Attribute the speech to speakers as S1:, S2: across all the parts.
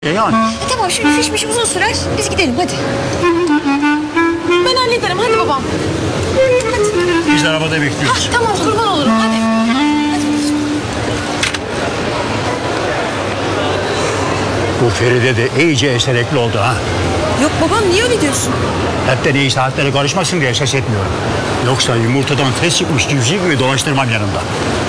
S1: Yani.
S2: Tamam şimdi fişmiş uzun sürer. Biz gidelim hadi. Ben hallederim hadi babam. Hadi.
S1: Biz arabada bekliyoruz.
S2: Tamam kurban olurum hadi.
S1: Bu Feride de iyice eserekli oldu ha.
S2: Yok babam niye öyle diyorsun?
S1: Hep de iyi saatlere karışmasın diye ses etmiyorum. Yoksa yumurtadan tez çıkmış civciv gibi dolaştırmam yanımda.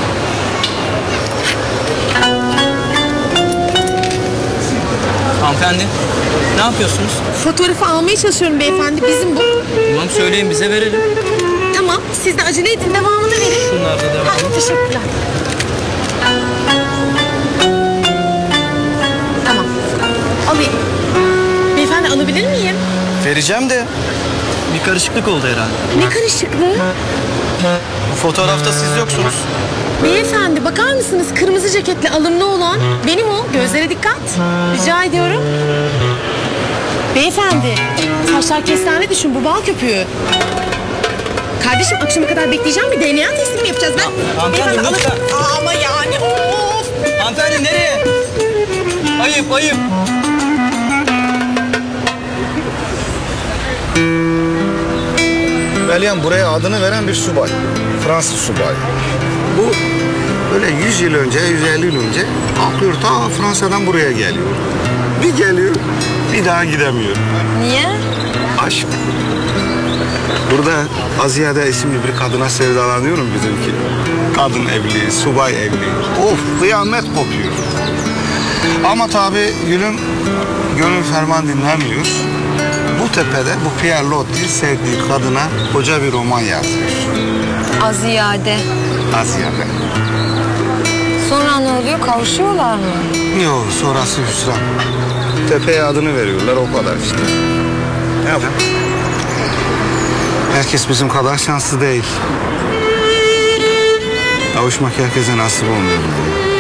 S3: Hanımefendi, ne yapıyorsunuz?
S2: Fotoğrafı almaya çalışıyorum beyefendi. Bizim bu.
S3: Tamam söyleyin bize verelim.
S2: Tamam siz de acele edin devamını verin.
S3: Şunlar da devam.
S2: Ha, teşekkürler. Tamam. Alayım. Beyefendi alabilir miyim?
S3: Vereceğim de bir karışıklık oldu herhalde.
S2: Ne karışıklığı?
S3: Bu fotoğrafta siz yoksunuz.
S2: Beyefendi bakar mısınız? Kırmızı ceketli alımlı olan benim o. Gözlere dikkat. Rica ediyorum. Beyefendi saçlar kestane düşün bu bal köpüğü. Kardeşim akşama kadar bekleyeceğim bir DNA testi mi yapacağız ben?
S3: hanımefendi,
S2: Beyefendi,
S3: lütfen.
S2: Ama yani of.
S3: Hanımefendi nereye? Ayıp ayıp.
S4: Belyan buraya adını veren bir subay. Fransız subay. Bu böyle 100 yıl önce, 150 yıl önce atlıyor ta Fransa'dan buraya geliyor. Bir geliyor, bir daha gidemiyor.
S2: Niye?
S4: Aşk. Burada Aziyade isimli bir kadına sevdalanıyorum bizimki. Kadın evli, subay evli. Of kıyamet kopuyor. Ama tabii gülüm gönül ferman dinlemiyor. Bu tepede bu Pierre Loti sevdiği kadına koca bir roman yazıyor.
S5: Aziyade.
S4: Aziyade.
S5: Sonra ne oluyor? Kavuşuyorlar mı?
S4: Yok sonrası hüsran. Tepeye adını veriyorlar o kadar işte. Ne yapalım? Herkes bizim kadar şanslı değil. Kavuşmak herkese nasip olmuyor.